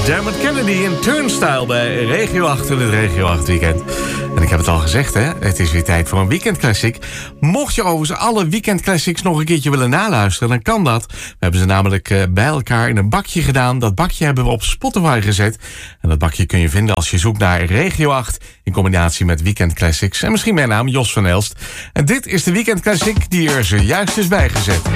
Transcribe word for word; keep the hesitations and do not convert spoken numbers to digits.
Dermot Kennedy en Turnstile bij Regio acht in het Regio acht Weekend. En ik heb het al gezegd, hè? Het is weer tijd voor een weekendclassic. Mocht je overigens alle weekendclassics nog een keertje willen naluisteren, dan kan dat. We hebben ze namelijk uh, bij elkaar in een bakje gedaan. Dat bakje hebben we op Spotify gezet. En dat bakje kun je vinden als je zoekt naar Regio acht in combinatie met weekendclassics. En misschien mijn naam, Jos van Elst. En dit is de weekendclassic die er zojuist is bijgezet.